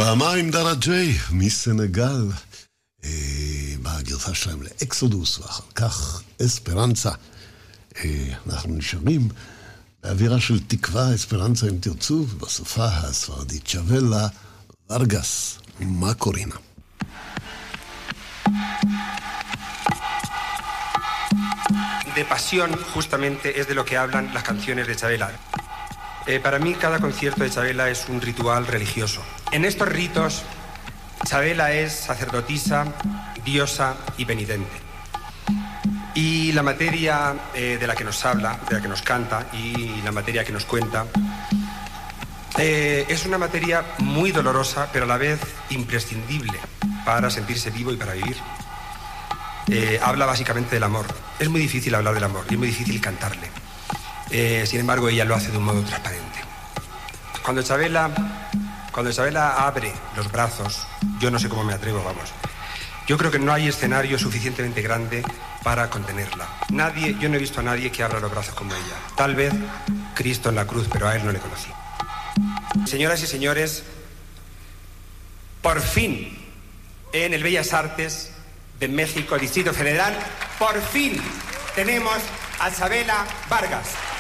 פעמיים דרג'יי מסנגל, בגרסה שלהם לאקסודוס, ואחר כך אספרנצה. אנחנו נשארים באווירה של תקווה, אספרנצה אם תרצו, ובשפה הספרדית צ'אבלה ורגס, מקורינה. De pasión, justamente, es de lo que hablan las canciones de Chavela. Para mí, cada concierto de Chavela es un ritual religioso. En estos ritos, Chavela es sacerdotisa, diosa y penitente. Y la materia de la que nos habla, de la que nos canta y la materia que nos cuenta, es una materia muy dolorosa, pero a la vez imprescindible para sentirse vivo y para vivir. Habla básicamente del amor. Es muy difícil hablar del amor y es muy difícil cantarle. Sin embargo, ella lo hace de un modo transparente. Cuando Chavela abre los brazos, yo no sé cómo me atrevo, vamos. Yo creo que no hay escenario suficientemente grande para contenerla. Yo no he visto a nadie que abra los brazos como ella. Tal vez Cristo en la cruz, pero a él no le conocí. Señoras y señores, por fin, en el Bellas Artes de México, Distrito Federal, por fin tenemos a Chavela Vargas.